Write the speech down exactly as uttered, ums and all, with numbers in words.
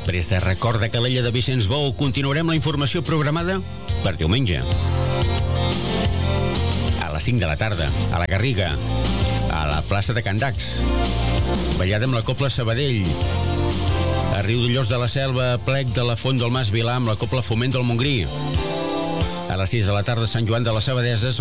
Després de Record de Calella de Vicenç Bou, continuarem la informació programada per diumenge. A les cinc de la tarda, a la Garriga, a la plaça de Can Dax. Ballada amb la Cobla Sabadell. A Riudellots de la Selva, plec de la Font del Mas Vilà amb la Cobla Foment del Montgrí. A les sis de la tarda, Sant Joan de les Abadeses,